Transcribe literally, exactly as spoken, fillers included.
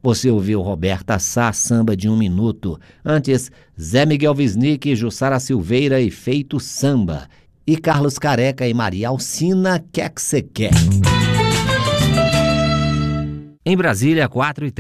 Você ouviu Roberta Sá, Samba de um Minuto. Antes, Zé Miguel Wisnik, Jussara Silveira e Feito Samba. E Carlos Careca e Maria Alcina, Que é que cê quer? Em Brasília, quatro e